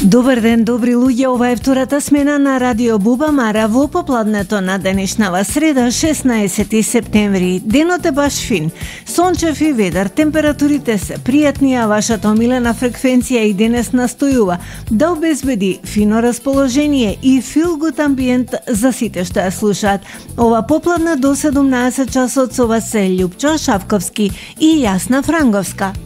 Добар ден, добри луѓе, ова е втората смена на Радио Буба Мара во попладнето на денешнава среда, 16 септември. Денот е баш фин, сончев и ведар, температурите се пријатни, а вашата омилена фреквенција и денес настојува да обезбеди фино расположение и feel good амбиент за сите што ја слушаат. Ова попладне до 17 часот со вас се Љупчо Шавковски и Јасна Франговска.